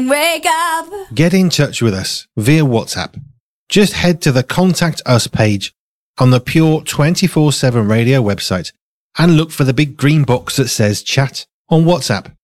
Wake up! Get in touch with us via WhatsApp. Just head to the Contact Us page on the Pure 24/7 Radio website and look for the big green box that says Chat on WhatsApp.